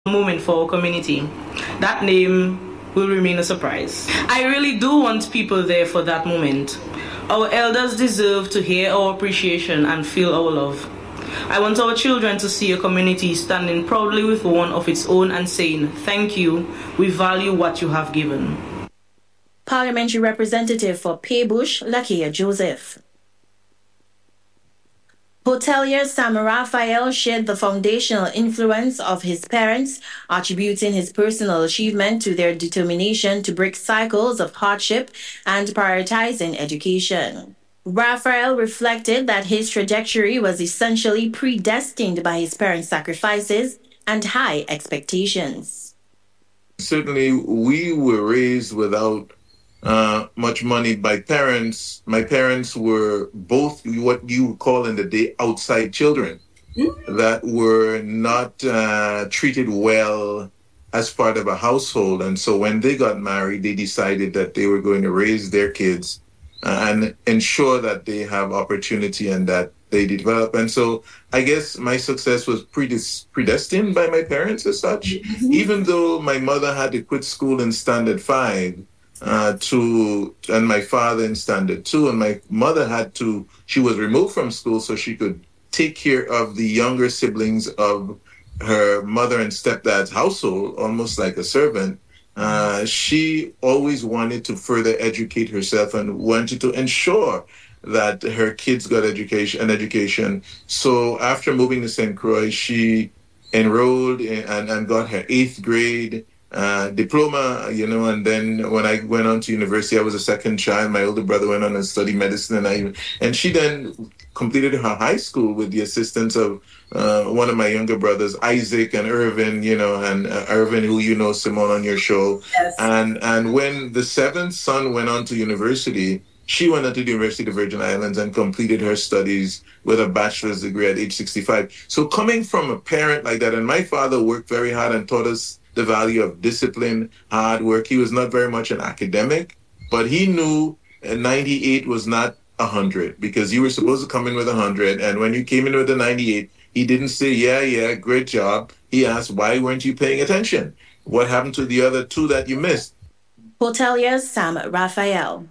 moment for our community. That name will remain a surprise. I really do want people there for that moment. Our elders deserve to hear our appreciation and feel our love. I want our children to see a community standing proudly with one of its own and saying, "Thank you, we value what you have given." Parliamentary Representative for Paybush, Lakia Joseph. Hotelier Sam Raphael shared the foundational influence of his parents, attributing his personal achievement to their determination to break cycles of hardship and prioritizing education. Raphael reflected that his trajectory was essentially predestined by his parents' sacrifices and high expectations. Certainly, we were raised without much money by parents. My parents were both what you would call in the day outside children that were not treated well as part of a household. And so when they got married, they decided that they were going to raise their kids and ensure that they have opportunity and that they develop. And so I guess my success was predestined by my parents as such. Even though my mother had to quit school in Standard 5, and my father in Standard 2, and my mother she was removed from school so she could take care of the younger siblings of her mother and stepdad's household, almost like a servant. She always wanted to further educate herself and wanted to ensure that her kids got education. So after moving to St. Croix, she enrolled and got her 8th grade diploma, and then when I went on to university, I was a second child. My older brother went on and studied medicine, and she then completed her high school with the assistance of one of my younger brothers, Isaac and Irvin, and Irvin, who Simone on your show. Yes. And when the 7th son went on to university, she went on to the University of the Virgin Islands and completed her studies with a bachelor's degree at age 65. So coming from a parent like that, and my father worked very hard and taught us the value of discipline, hard work. He was not very much an academic, but he knew 98 was not 100 because you were supposed to come in with 100. And when you came in with a 98, he didn't say, yeah, great job. He asked, why weren't you paying attention? What happened to the other 2 that you missed? Hotelier Sam Raphael.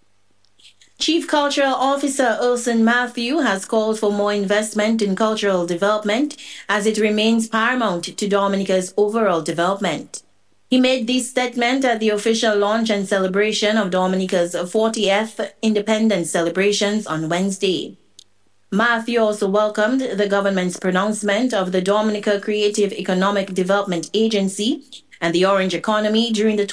Chief Cultural Officer Ulson Matthew has called for more investment in cultural development as it remains paramount to Dominica's overall development. He made this statement at the official launch and celebration of Dominica's 40th independence celebrations on Wednesday. Matthew also welcomed the government's pronouncement of the Dominica Creative Economic Development Agency and the Orange Economy during the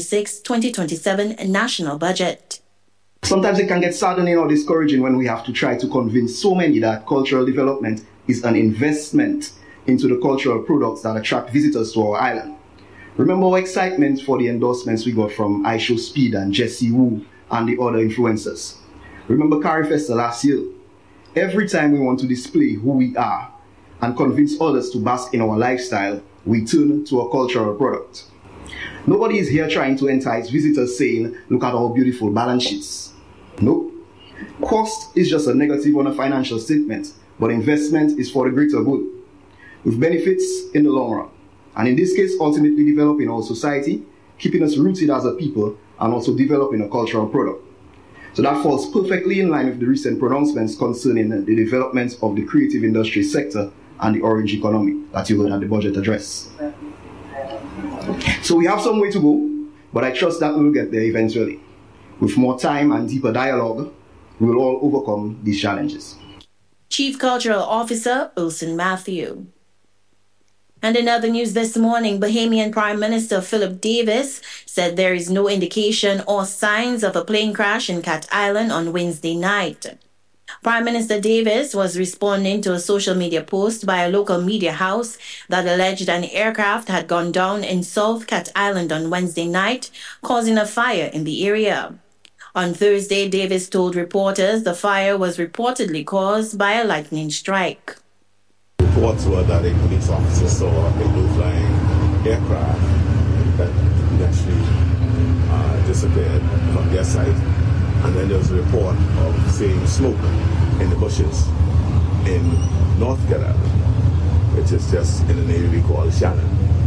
2026-2027 national budget. Sometimes it can get saddening or discouraging when we have to try to convince so many that cultural development is an investment into the cultural products that attract visitors to our island. Remember our excitement for the endorsements we got from iShow Speed and Jesse Wu and the other influencers. Remember CariFesta last year? Every time we want to display who we are and convince others to bask in our lifestyle, we turn to a cultural product. Nobody is here trying to entice visitors saying, look at our beautiful balance sheets. Nope. Cost is just a negative on a financial statement, but investment is for the greater good, with benefits in the long run. And in this case, ultimately developing our society, keeping us rooted as a people, and also developing a cultural product. So that falls perfectly in line with the recent pronouncements concerning the development of the creative industry sector and the orange economy that you heard at the budget address. So we have some way to go, but I trust that we will get there eventually. With more time and deeper dialogue, we will all overcome these challenges. Chief Cultural Officer Ulson Matthew. And in other news this morning, Bahamian Prime Minister Philip Davis said there is no indication or signs of a plane crash in Cat Island on Wednesday night. Prime Minister Davis was responding to a social media post by a local media house that alleged an aircraft had gone down in South Cat Island on Wednesday night, causing a fire in the area. On Thursday, Davis told reporters the fire was reportedly caused by a lightning strike. Reports were that a police officer saw a low-flying aircraft that eventually disappeared from their site. And then there was a report of seeing smoke in the bushes in North Cat Island, which is just in the Navy we call Shannon.